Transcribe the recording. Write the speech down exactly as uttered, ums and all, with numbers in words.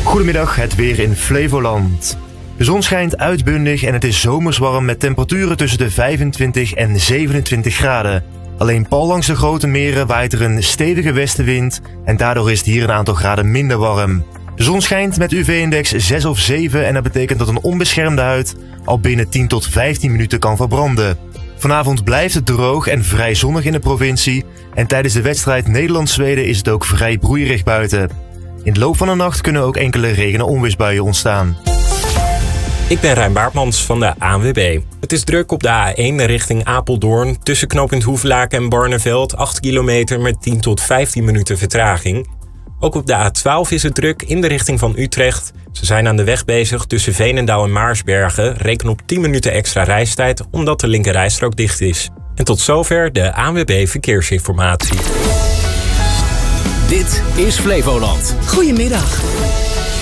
Goedemiddag, het weer in Flevoland. De zon schijnt uitbundig en het is zomers warm met temperaturen tussen de vijfentwintig en zevenentwintig graden. Alleen pal langs de grote meren waait er een stevige westenwind en daardoor is het hier een aantal graden minder warm. De zon schijnt met U V-index zes of zeven en dat betekent dat een onbeschermde huid al binnen tien tot vijftien minuten kan verbranden. Vanavond blijft het droog en vrij zonnig in de provincie en tijdens de wedstrijd Nederland-Zweden is het ook vrij broeierig buiten. In de loop van de nacht kunnen ook enkele regen- en onweersbuien ontstaan. Ik ben Rijn Baartmans van de A N W B. Het is druk op de A één richting Apeldoorn. Tussen knooppunt Hoevelaken en Barneveld acht kilometer met tien tot vijftien minuten vertraging. Ook op de A twaalf is het druk in de richting van Utrecht. Ze zijn aan de weg bezig tussen Veenendaal en Maarsbergen. Reken op tien minuten extra reistijd omdat de linkerrijstrook dicht is. En tot zover de A N W B Verkeersinformatie. Dit is Flevoland. Goedemiddag.